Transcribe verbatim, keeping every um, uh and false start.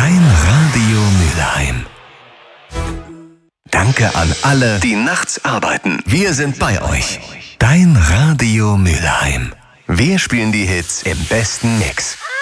Dein Radio Mülheim. Danke an alle, die nachts arbeiten. Wir sind bei euch. Dein Radio Mülheim. Wir spielen die Hits im besten Mix.